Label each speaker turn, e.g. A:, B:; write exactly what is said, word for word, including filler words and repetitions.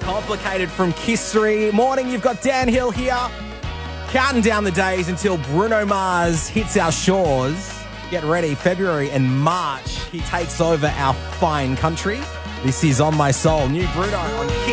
A: Complicated from Kissery. Morning, you've got Dan Hill here. Counting down the days until Bruno Mars hits our shores. Get ready, February and March, he takes over our fine country. This is On My Soul. New Bruno on Kiss.